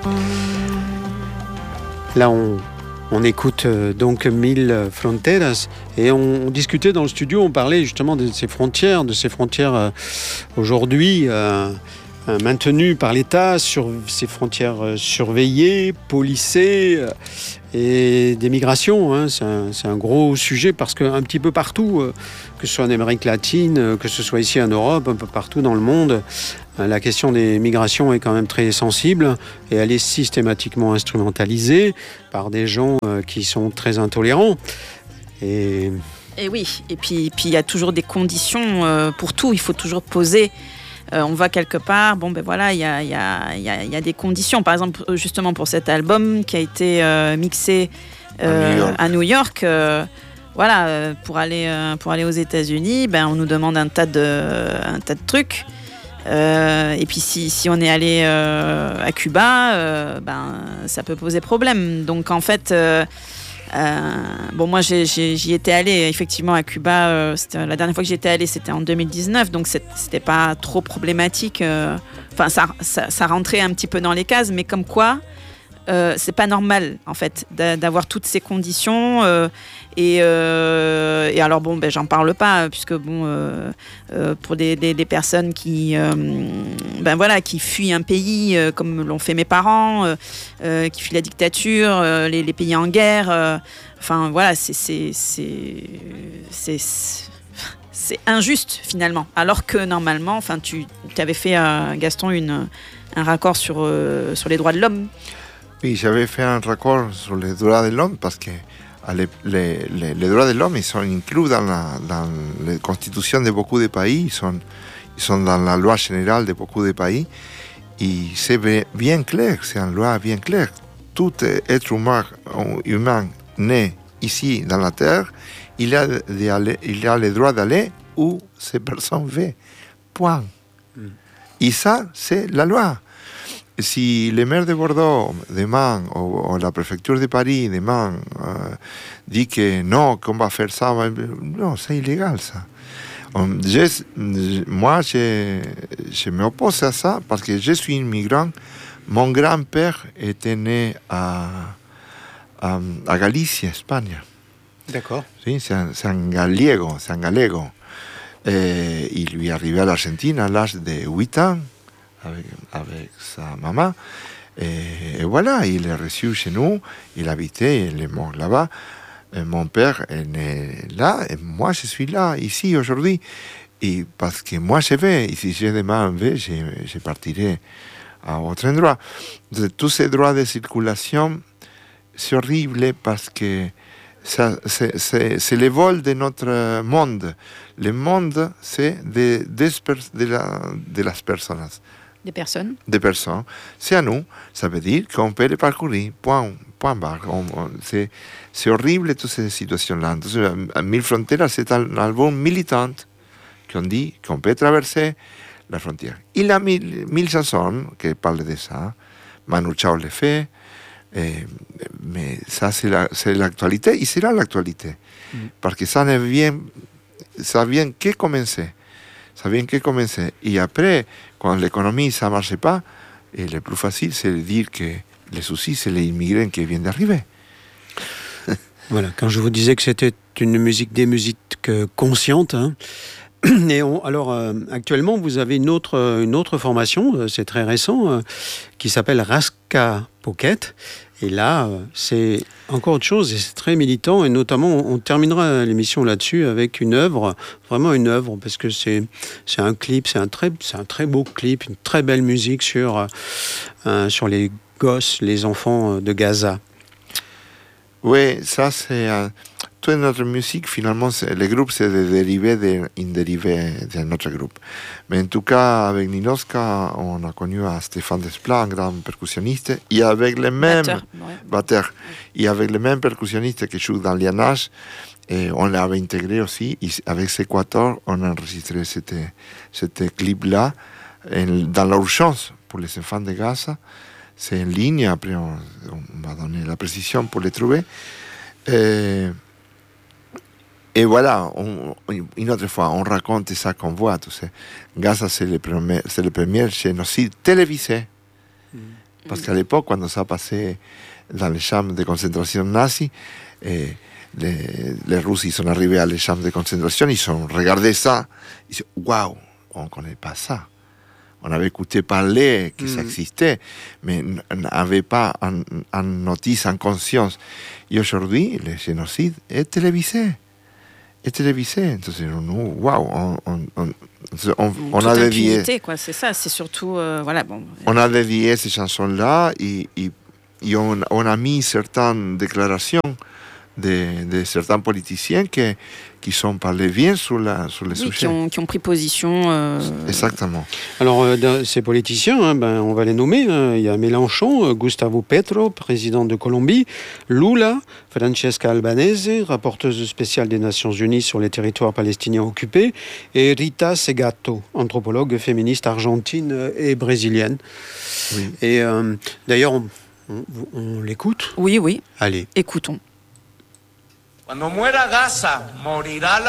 Là, on écoute donc Mil Fronteras et on discutait dans le studio, on parlait justement de ces frontières aujourd'hui maintenues par l'État, sur ces frontières surveillées, policées et des migrations. Hein. C'est un gros sujet parce qu'un petit peu partout, que ce soit en Amérique latine, que ce soit ici en Europe, un peu partout dans le monde, la question des migrations est quand même très sensible et elle est systématiquement instrumentalisée par des gens qui sont très intolérants. Et oui, et puis il y a toujours des conditions pour tout, il faut toujours poser. On va quelque part, bon ben voilà, il y a des conditions. Par exemple, justement pour cet album qui a été mixé à New York, voilà, pour aller aux États-Unis, ben on nous demande un tas de trucs. Et puis si on est allé à Cuba, ben ça peut poser problème. Donc en fait, bon moi j'y étais allée effectivement à Cuba. La dernière fois que j'y étais allée, c'était en 2019, donc c'était pas trop problématique. Enfin ça rentrait un petit peu dans les cases, mais comme quoi. C'est pas normal en fait d'avoir toutes ces conditions et alors bon ben j'en parle pas puisque bon pour des personnes qui ben voilà qui fuient un pays comme l'ont fait mes parents qui fuient la dictature les pays en guerre enfin voilà c'est injuste finalement alors que normalement enfin tu avais fait Gaston un raccord sur les droits de l'homme. Oui, j'avais fait un raccord sur les droits de l'homme parce que les droits de l'homme ils sont inclus dans la constitution de beaucoup de pays, ils sont dans la loi générale de beaucoup de pays et c'est bien clair, c'est une loi bien claire. Tout être humain né ici dans la terre, il a le droit d'aller où cette personne veut. Point. Et ça, c'est la loi. Si le maire de Bordeaux demain ou la préfecture de Paris demain dit que non, qu'on va faire ça, non, c'est illégal ça. Moi, je m'oppose à ça parce que je suis immigrant. Mon grand-père était né à Galicia, Espagne. D'accord. Sí, c'est un gallego. Il lui est arrivé à l'Argentine à l'âge de 8 ans. Avec sa maman et voilà, il est reçu chez nous, il habitait, il est mort là-bas. Et mon père est né là et moi je suis là, ici aujourd'hui et parce que moi je vais, et si j'ai demain un vais, je partirai à autre endroit. Tous ces droits de circulation c'est horrible parce que ça, c'est le vol de notre monde. Le monde c'est de las personas. Des personnes. C'est à nous. Ça veut dire qu'on peut le parcourir. Point barre. C'est horrible toutes ces situations-là. Donc, Mil Fronteras, c'est un album militant qu'on dit qu'on peut traverser la frontière. Il y a mille chansons qui parlent de ça. Manu Chao le fait. Mais ça, c'est l'actualité. Et sera l'actualité. Parce que ça vient que commencer. Et après, quand l'économie, ça ne marche pas, et le plus facile, c'est de dire que les soucis, c'est les immigrants qui viennent d'arriver. Voilà, quand je vous disais que c'était des musiques conscientes, hein. Et alors, actuellement, vous avez une autre formation, c'est très récent, qui s'appelle Rasca Pocket. Et là, c'est encore autre chose et c'est très militant. Et notamment, on terminera l'émission là-dessus avec vraiment une œuvre, parce que c'est un clip, c'est un très beau clip, une très belle musique sur les gosses, les enfants de Gaza. Oui, ça c'est... toute notre musique, finalement, le groupe, c'est des dérivés de notre groupe. Mais en tout cas, avec Ninoska, on a connu à Stéphane Desplat, un grand percussionniste, et avec les mêmes batteurs, et avec les mêmes percussionnistes qui jouent dans Lianage, et on l'avait intégré aussi, et avec Sequator, on a enregistré ce clip-là dans l'urgence pour les enfants de Gaza. C'est en ligne, après on va donner la précision pour les trouver. Et voilà, une autre fois, on raconte ça qu'on voit, tu sais. Gaza, c'est le premier génocide télévisé Parce qu'à l'époque, quand ça passait dans les chambres de concentration nazies, les Russes ils sont arrivés à les chambres de concentration, ils ont regardé ça, ils ont dit waouh, on ne connaît pas ça. On avait écouté parler que ça existait, mais on n'avait pas en notice, en conscience. Et aujourd'hui, le génocide est télévisé. Entonces, waouh, on a dévié. Quoi, c'est ça, c'est surtout. Voilà, bon. On a dévié ces chansons-là et on a mis certaines déclarations de certains politiciens qui sont parlé bien sur le sujet. Qui ont pris position. Exactement. Alors, ces politiciens, on va les nommer. Il y a Mélenchon, Gustavo Petro, président de Colombie, Lula, Francesca Albanese, rapporteuse spéciale des Nations Unies sur les territoires palestiniens occupés, et Rita Segato, anthropologue féministe argentine et brésilienne. Oui. Et d'ailleurs, on l'écoute ? Oui. Allez. Écoutons. Cuando muera Gaza, morirá la